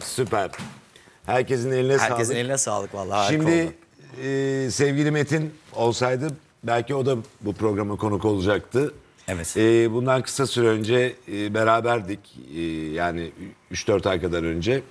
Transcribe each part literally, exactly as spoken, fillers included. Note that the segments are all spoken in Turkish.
Süper. Herkesin eline sağlık. Herkesin eline sağlık vallahi. Şimdi e, sevgili Metin olsaydı belki o da bu programa konuk olacaktı. Evet. E, bundan kısa süre önce e, beraberdik. E, yani üç dört ay kadar önce.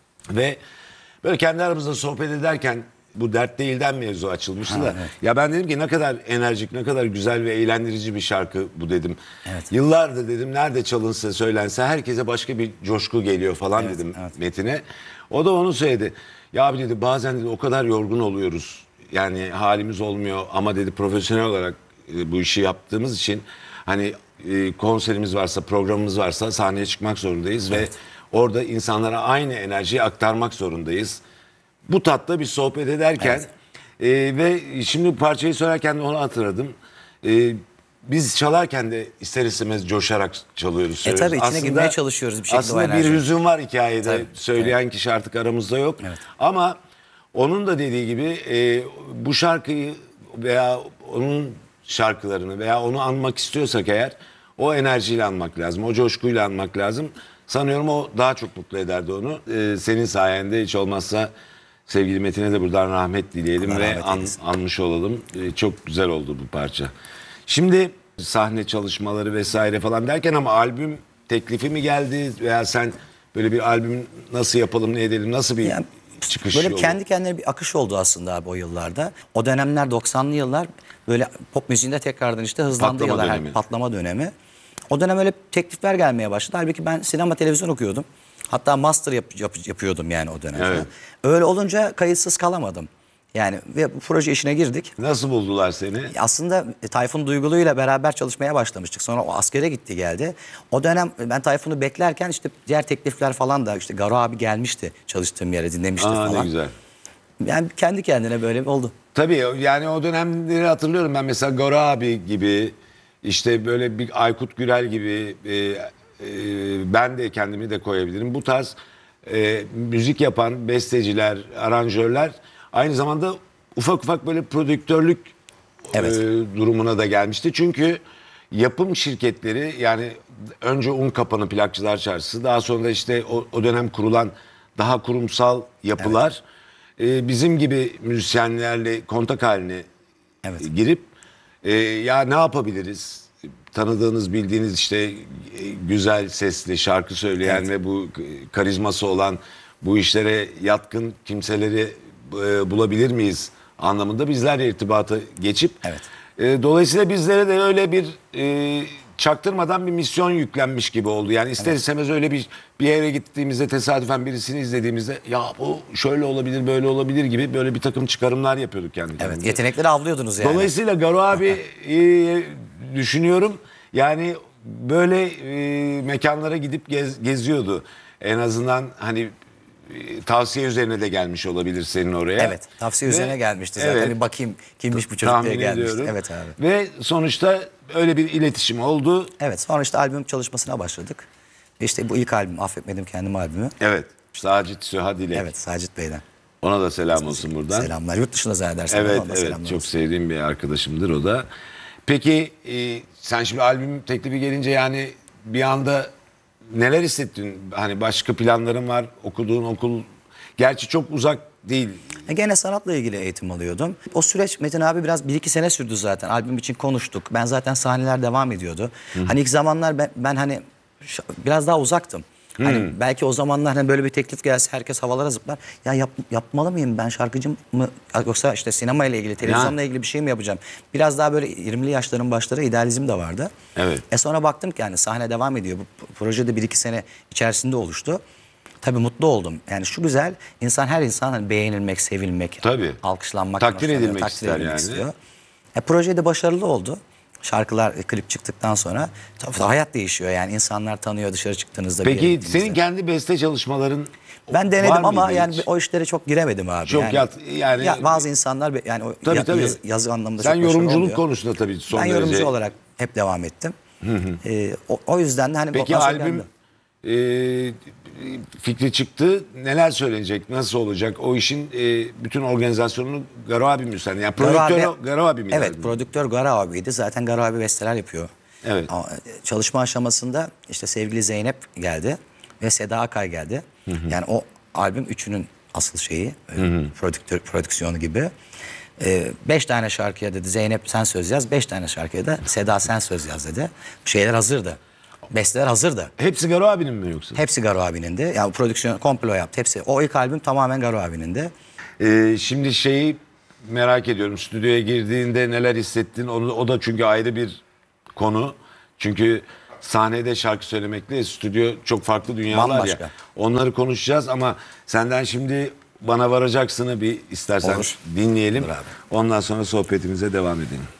Ve böyle kendi aramızda sohbet ederken bu dert değilden mevzu açılmıştı Ha, da. evet. Ya ben dedim ki ne kadar enerjik, ne kadar güzel ve eğlendirici bir şarkı bu dedim. Evet. Yıllardır dedim nerede çalınsa söylense herkese başka bir coşku geliyor falan Evet, dedim evet. Metin'e. O da onu söyledi. Ya abi dedi bazen dedi o kadar yorgun oluyoruz. Yani halimiz olmuyor ama dedi profesyonel olarak e, bu işi yaptığımız için hani e, konserimiz varsa, programımız varsa sahneye çıkmak zorundayız ve orada insanlara aynı enerjiyi aktarmak zorundayız. Bu tatlı bir sohbet ederken e, ve şimdi bu parçayı söylerken de onu hatırladım. E, biz çalarken de ister istemez coşarak çalıyoruz. E söylüyoruz. tabii içine girmeye çalışıyoruz bir şekilde o Aslında bir enerjiyi. hüzün var hikayede. Tabii, Söyleyen kişi artık aramızda yok. Evet. Ama onun da dediği gibi e, bu şarkıyı veya onun şarkılarını veya onu anmak istiyorsak eğer o enerjiyle anmak lazım. O coşkuyla anmak lazım. Sanıyorum o daha çok mutlu ederdi onu. E, senin sayende hiç olmazsa sevgili Metin'e de buradan rahmet dileyelim Allah ve rahmet an, eylesin. anmış olalım. E, çok güzel oldu bu parça. Şimdi sahne çalışmaları vesaire falan derken ama albüm teklifi mi geldi veya sen böyle bir albüm nasıl yapalım ne edelim nasıl bir Yani çıkış böyle yolu? kendi kendine bir akış oldu aslında abi o yıllarda. O dönemler doksanlı yıllar böyle pop müziğinde tekrardan işte hızlandı Patlama yıllar. dönemi. Patlama dönemi. O dönem öyle teklifler gelmeye başladı. Halbuki ben sinema televizyon okuyordum. Hatta master yap, yap- yapıyordum yani o dönemde. Evet. Öyle olunca kayıtsız kalamadım. Yani ve bu proje işine girdik. Nasıl buldular seni? Aslında Tayfun Duygulu'yla beraber çalışmaya başlamıştık. Sonra o askere gitti geldi. O dönem ben Tayfun'u beklerken işte diğer teklifler falan da işte Garo abi gelmişti çalıştığım yere dinlemişti Aa falan. ne güzel. Yani kendi kendine böyle oldu. Tabii yani o dönemleri hatırlıyorum ben mesela Gora abi gibi işte böyle bir Aykut Gürel gibi e, e, ben de kendimi de koyabilirim. Bu tarz e, müzik yapan besteciler, aranjörler aynı zamanda ufak ufak böyle prodüktörlük Evet. e, durumuna da gelmişti. Çünkü yapım şirketleri yani önce Unkapanı Plakçılar Çarşısı daha sonra işte o, o dönem kurulan daha kurumsal yapılar e, bizim gibi müzisyenlerle kontak haline Evet. e, girip e, ya ne yapabiliriz? Tanıdığınız bildiğiniz işte e, güzel sesli şarkı söyleyen Evet. ve bu e, karizması olan bu işlere yatkın kimseleri e, bulabilir miyiz anlamında bizlerle irtibata geçip Evet. e, dolayısıyla bizlere de öyle bir e, çaktırmadan bir misyon yüklenmiş gibi oldu. Yani ister istemez öyle bir bir yere gittiğimizde tesadüfen birisini izlediğimizde ya bu şöyle olabilir böyle olabilir gibi böyle bir takım çıkarımlar yapıyorduk kendi Evet. kendimize. Yetenekleri avlıyordunuz yani. Dolayısıyla Garo abi e, düşünüyorum yani böyle e, mekanlara gidip gez- geziyordu. En azından hani e, tavsiye üzerine de gelmiş olabilir senin oraya. Evet. Tavsiye Ve- üzerine gelmişti zaten. Evet. Bir bakayım kimmiş bu çocuk diye Tahmin gelmişti. ediyorum. Evet abi. Ve sonuçta öyle bir iletişim oldu. Evet. Sonra işte albüm çalışmasına başladık. İşte bu ilk albüm Affetmedim Kendimi albümü. Evet. Sacit Süha Dilek. Evet. Sacit Bey'den. Ona da selam olsun buradan. Selamlar. Yurt dışında zannedersem. Evet, ona da evet. selamlar Çok olsun. sevdiğim bir arkadaşımdır o da. Peki e, sen şimdi albüm teklifi gelince yani bir anda neler hissettin? Hani başka planların var, okuduğun okul. Gerçi çok uzak değil. E, Gene sanatla ilgili eğitim alıyordum. O süreç Metin abi biraz bir iki sene sürdü zaten. Albüm için konuştuk. Ben zaten sahneler devam ediyordu. Hani ilk zamanlar ben, ben hani ş- biraz daha uzaktım. Hani belki o zamanlar hani böyle bir teklif gelse herkes havalara zıplar. Ya yap, yapmalı mıyım ben şarkıcı mı yoksa işte sinema ile ilgili, televizyonla ilgili bir şey mi yapacağım? Biraz daha böyle yirmili yaşların başları idealizm de vardı. Evet. E sonra baktım ki yani sahne devam ediyor. Bu proje de bir iki sene içerisinde oluştu. Tabii mutlu oldum. Yani şu güzel, insan her insan hani beğenilmek, sevilmek, Tabii. alkışlanmak, Takdir hoşlanıyor, edilmek takdir ister edilmek yani. istiyor. E, proje de başarılı oldu. Şarkılar, e, klip çıktıktan sonra tabii hayat değişiyor. Yani insanlar tanıyor dışarı çıktığınızda. bir yere Peki gittiğinizde. senin kendi beste çalışmaların Ben var denedim ama mıydı yani hiç? o işlere çok giremedim abi. Çok yani, yat- yani- ya bazı insanlar be- yani o Tabii ya- tabii. yaz- yazı anlamında Sen çok başarılı yorumculuk oluyor. konusunda tabii son Ben derece. yorumcu olarak hep devam ettim. E, o, o yüzden de hani Peki gaza albüm geldim. e, fikri çıktı. Neler söylenecek? Nasıl olacak? O işin e, bütün organizasyonunu Garo abi mi üstlendi? Yani Garo prodüktör abi- Garo abi mi? Evet, yani? prodüktör Garo abiydi. Zaten Garo abi besteler yapıyor. Evet. Ama, e, çalışma aşamasında işte sevgili Zeynep geldi ve Seda Akay geldi. Yani o albüm üçünün asıl şeyi, e, prodüktör, prodüksiyonu gibi. E, beş tane şarkıya dedi Zeynep sen söz yaz, beş tane şarkıya da Seda sen söz yaz dedi. Şeyler hazırdı. Besteler hazırdı. Hepsi Garo abinin mi yoksa? Hepsi Garo abinin de. Yani prodüksiyon komplo yaptı. Hepsi. O ilk albüm tamamen Garo abinin de. Ee, şimdi şeyi merak ediyorum. Stüdyoya girdiğinde neler hissettin? Onu, o da çünkü ayrı bir konu. Çünkü sahnede şarkı söylemekle stüdyo çok farklı dünyalar Bambaşka. ya. Onları konuşacağız ama senden şimdi bana varacaksını bir istersen Olur. dinleyelim. Olur abi. Ondan sonra sohbetimize devam edelim.